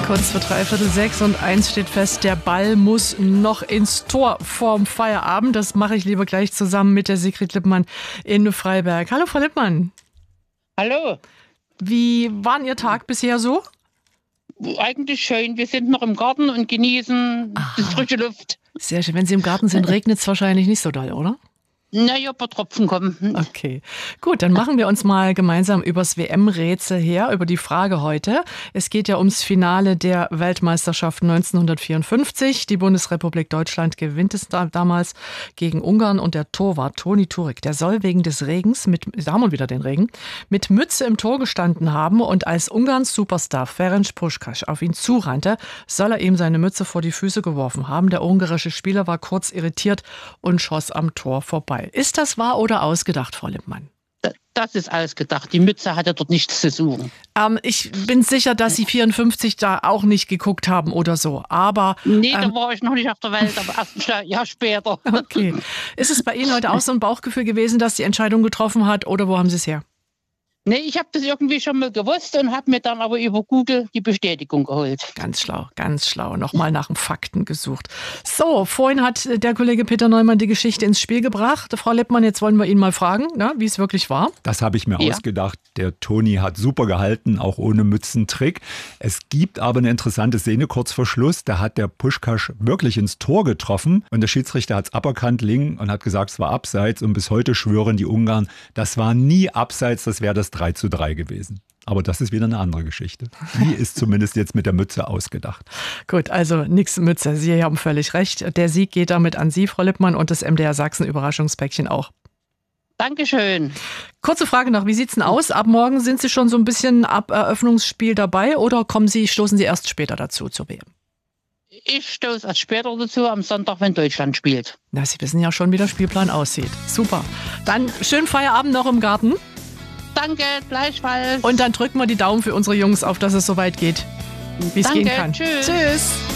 Kurz vor 5:45 und eins steht fest, der Ball muss noch ins Tor vorm Feierabend. Das mache ich lieber gleich zusammen mit der Sigrid Lippmann in Freiberg. Hallo, Frau Lippmann. Hallo. Wie war Ihr Tag bisher so? Eigentlich schön. Wir sind noch im Garten und genießen die frische Luft. Sehr schön. Wenn Sie im Garten sind, regnet es wahrscheinlich nicht so doll, oder? Naja, ein paar Tropfen kommen. Okay, gut, dann machen wir uns mal gemeinsam übers WM-Rätsel her, über die Frage heute. Es geht ja ums Finale der Weltmeisterschaft 1954. Die Bundesrepublik Deutschland gewinnt es damals gegen Ungarn und der Torwart Toni Turek, der soll wegen des Regens, da haben wir wieder den Regen, mit Mütze im Tor gestanden haben und als Ungarns Superstar Ferenc Puskás auf ihn zurannte, soll er ihm seine Mütze vor die Füße geworfen haben. Der ungarische Spieler war kurz irritiert und schoss am Tor vorbei. Ist das wahr oder ausgedacht, Frau Lippmann? Das ist ausgedacht. Die Mütze hatte dort nichts zu suchen. Ich bin sicher, dass Sie 54 da auch nicht geguckt haben oder so. Aber nee, da war ich noch nicht auf der Welt, aber erst ein Jahr später. Okay. Ist es bei Ihnen heute auch so ein Bauchgefühl gewesen, dass die Entscheidung getroffen hat, oder wo haben Sie es her? Nee, ich habe das irgendwie schon mal gewusst und habe mir dann aber über Google die Bestätigung geholt. Ganz schlau. Nochmal nach den Fakten gesucht. So, vorhin hat der Kollege Peter Neumann die Geschichte ins Spiel gebracht. Frau Lippmann, jetzt wollen wir ihn mal fragen, wie es wirklich war. Das habe ich mir ausgedacht. Der Toni hat super gehalten, auch ohne Mützentrick. Es gibt aber eine interessante Szene kurz vor Schluss. Da hat der Puskás wirklich ins Tor getroffen und der Schiedsrichter hat es aberkannt liegen und hat gesagt, es war abseits. Und bis heute schwören die Ungarn, das war nie abseits, das wäre das 3:3 gewesen. Aber das ist wieder eine andere Geschichte. Die ist zumindest jetzt mit der Mütze ausgedacht. Gut, also nix Mütze. Sie haben völlig recht. Der Sieg geht damit an Sie, Frau Lippmann, und das MDR Sachsen Überraschungspäckchen auch. Dankeschön. Kurze Frage noch, wie sieht's denn aus? Ab morgen sind Sie schon so ein bisschen ab Eröffnungsspiel dabei oder stoßen Sie erst später dazu zur WM? Ich stoße erst später dazu, am Sonntag, wenn Deutschland spielt. Na, Sie wissen ja schon, wie der Spielplan aussieht. Super. Dann schönen Feierabend noch im Garten. Danke, gleichfalls. Und dann drücken wir die Daumen für unsere Jungs auf, dass es so weit geht, wie es gehen kann. Tschüss. Tschüss.